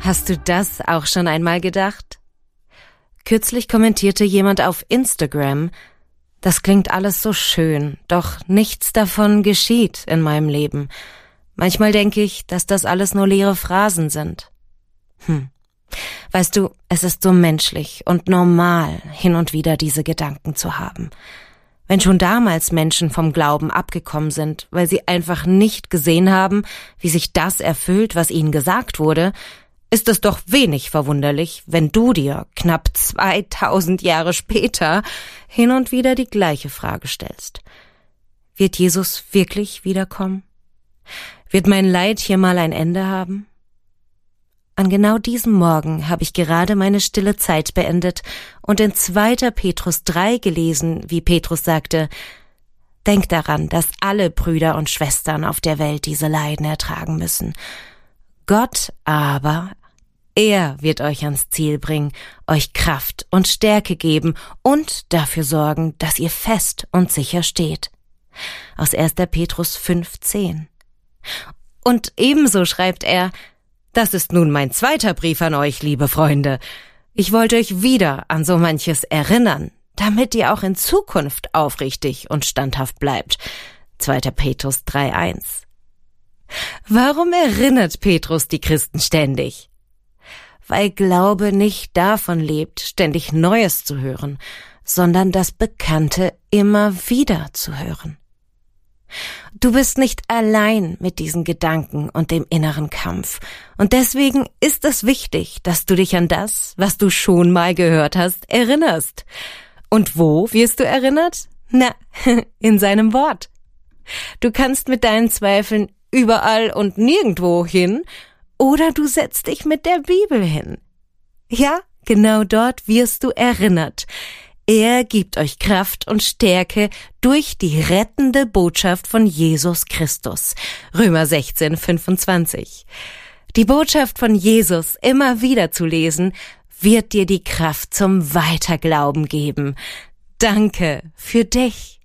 Hast du das auch schon einmal gedacht? Kürzlich kommentierte jemand auf Instagram: Das klingt alles so schön, doch nichts davon geschieht in meinem Leben. Manchmal denke ich, dass das alles nur leere Phrasen sind. Weißt du, es ist so menschlich und normal, hin und wieder diese Gedanken zu haben. Wenn schon damals Menschen vom Glauben abgekommen sind, weil sie einfach nicht gesehen haben, wie sich das erfüllt, was ihnen gesagt wurde, ist es doch wenig verwunderlich, wenn du dir knapp 2000 Jahre später hin und wieder die gleiche Frage stellst. Wird Jesus wirklich wiederkommen? Wird mein Leid hier mal ein Ende haben? An genau diesem Morgen habe ich gerade meine stille Zeit beendet und in 2. Petrus 3 gelesen, wie Petrus sagte: Denk daran, dass alle Brüder und Schwestern auf der Welt diese Leiden ertragen müssen. Gott aber, er wird euch ans Ziel bringen, euch Kraft und Stärke geben und dafür sorgen, dass ihr fest und sicher steht. Aus 1. Petrus 5,10. Und ebenso schreibt er: Das ist nun mein 2. Brief an euch, liebe Freunde. Ich wollte euch wieder an so manches erinnern, damit ihr auch in Zukunft aufrichtig und standhaft bleibt. 2. Petrus 3,1. Warum erinnert Petrus die Christen ständig? Weil Glaube nicht davon lebt, ständig Neues zu hören, sondern das Bekannte immer wieder zu hören. Du bist nicht allein mit diesen Gedanken und dem inneren Kampf. Und deswegen ist es wichtig, dass du dich an das, was du schon mal gehört hast, erinnerst. Und wo wirst du erinnert? Na, in seinem Wort. Du kannst mit deinen Zweifeln überall und nirgendwo hin, oder du setzt dich mit der Bibel hin. Ja, genau dort wirst du erinnert. Er gibt euch Kraft und Stärke durch die rettende Botschaft von Jesus Christus. Römer 16,25. Die Botschaft von Jesus immer wieder zu lesen, wird dir die Kraft zum Weiterglauben geben. Danke für dich.